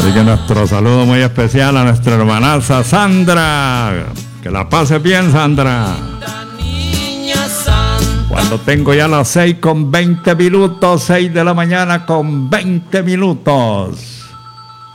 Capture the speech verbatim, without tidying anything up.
Así que nuestro saludo muy especial a nuestra hermanaza Sandra. Que la pase bien, Sandra. Cuando tengo ya las seis con veinte minutos, seis de la mañana con veinte minutos.